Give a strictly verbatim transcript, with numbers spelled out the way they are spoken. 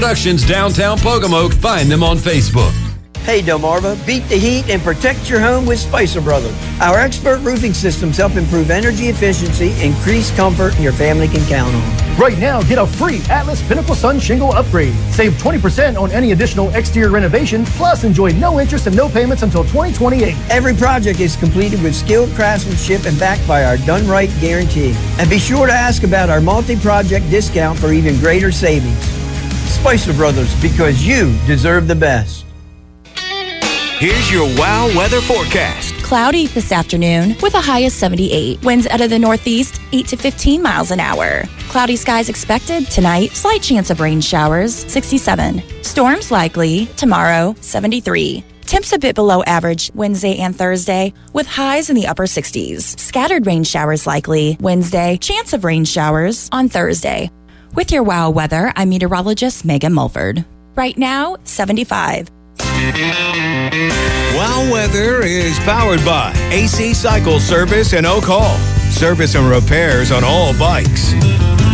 Productions, downtown Pocomoke. Find them on Facebook. Hey Delmarva, beat the heat and protect your home with Spicer Brothers. Our expert roofing systems help improve energy efficiency, increase comfort, and your family can count on. Right now, get a free Atlas Pinnacle Sun shingle upgrade. Save twenty percent on any additional exterior renovation, plus enjoy no interest and no payments until twenty twenty-eight. Every project is completed with skilled craftsmanship and backed by our Done Right guarantee. And be sure to ask about our multi-project discount for even greater savings. Spicer Brothers, because you deserve the best. Here's your WOW weather forecast. Cloudy this afternoon with a high of seventy-eight. Winds out of the northeast, eight to fifteen miles an hour. Cloudy skies expected tonight. Slight chance of rain showers, sixty-seven. Storms likely tomorrow, seventy-three. Temps a bit below average Wednesday and Thursday with highs in the upper sixties. Scattered rain showers likely Wednesday. Chance of rain showers on Thursday. With your WOW weather, I'm meteorologist Megan Mulford. Right now, seventy-five. WOW Weather is powered by A C Cycle Service and Oak Hall. Service and repairs on all bikes.